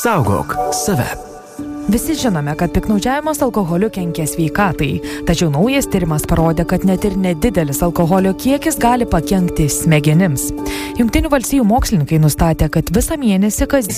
Saugok save. Visi žinome, kad piktnaudžiavimas alkoholiu kenkia sveikatai, tačiau naujas tyrimas parodė, kad net ir nedidelis alkoholio kiekis gali pakenkti smegenims. Jungtinių valstijų mokslininkai nustatė, kad visą mėnesį